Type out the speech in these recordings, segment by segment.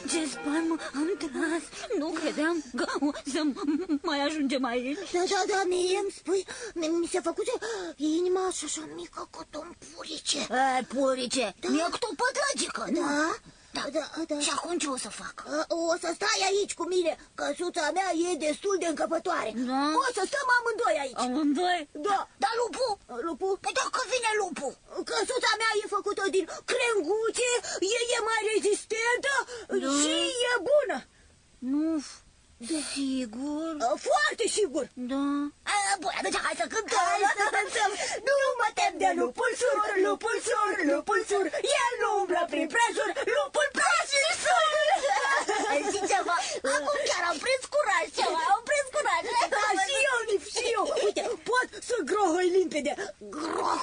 Ce spaimă am tras. Nu credeam că o să mai ajungem aici. Da, mie îmi spui, mi se făcuse inima așa mică cât un purice. Purice, e cât o pătrăgică, nu? Da. Și acum ce o să fac? O să stai aici cu mine, căsuța mea e destul de încăpătoare. Da? O să stăm amândoi aici. Amândoi? Da. Dar lupul? Lupul? Păi dacă vine lupul? Căsuța mea e făcută din crenguțe, e mai rezistentă și e bună. Nu, sigur? Foarte sigur. Da. Bun, atunci hai să cântăm. Nu mă tem de lupul sur, lupul sur, lupul sur. El umblă prin prejur, lupul prejur sur. Zici ceva? Acum chiar am prins curaj ceva, am prins curaj. Da, și eu. Uite, pot să grohăi limpede. Groh.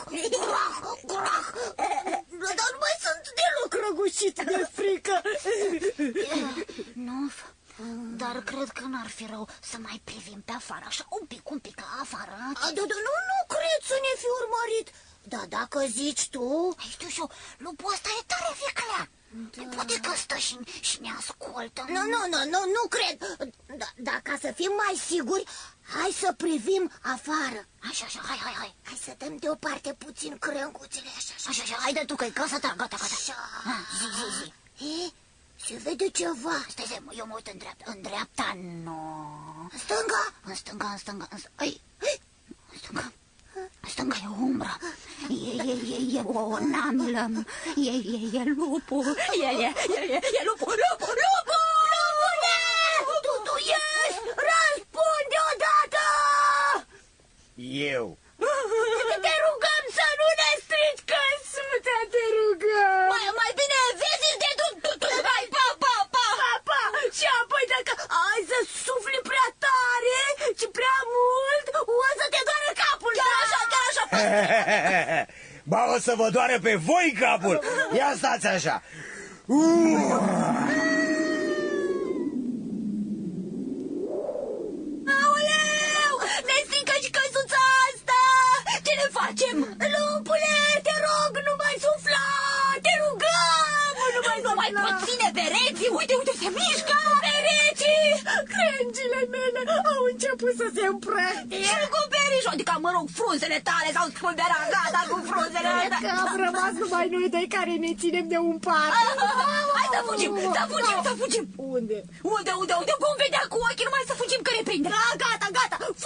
Dar nu mai sunt deloc răgușit de frică. Nu, dar cred că n-ar fi rău să mai privim pe afară, așa un pic afară. Nu cred să ne fi urmărit. Da, dacă zici tu... Știu și eu, lupul ăsta e tare viclea. Poate că stă și ne ascultă. Nu cred. Dar ca să fim mai siguri, hai să privim afară. Așa, hai. Hai să dăm deoparte puțin crenguțele, așa. Hai de tu, că e casa ta, gata. Așa. Zi. Se vede ceva. Stai, eu mă uit în dreapta, nu. În stânga? În stânga. În stânga e o umbră. E o namlă. E lupul. E lupul. Lupule! Tu ești! Răspunde odată! Eu. Te rugăm să nu ne strici căsuța, te rugăm! Mai bine vezi de tu. Hai, pa! Și apoi dacă ai să sufli prea tare și prea mult, o să te doară capul! Chiar așa! Ba, o să vă doară pe voi capul. Ia stați așa. Aoleu! Ne strică și căsuța asta! Ce ne facem? Lupule, te rog, nu mai sufla! Te rugăm! Nu mai pot ține pereții! Uite, se mișcă! Pereții! Crengile mele au început să se împrăștie! Și cu perișul, adică, mă rog, frunzele tale s-au spulberat, gata cu frunzele! Că am rămas numai noi doi care ne ținem de un par! Hai să fugim! Unde? Unde? Vom vedea cu ochii, numai să fugim că ne prinde! Gata!